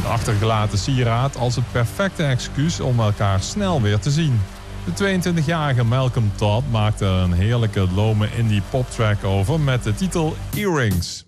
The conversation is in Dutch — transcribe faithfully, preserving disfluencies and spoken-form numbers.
Een achtergelaten sieraad als het perfecte excuus om elkaar snel weer te zien. De tweeëntwintigjarige Malcolm Todd maakte er een heerlijke lome indie poptrack over met de titel Earrings.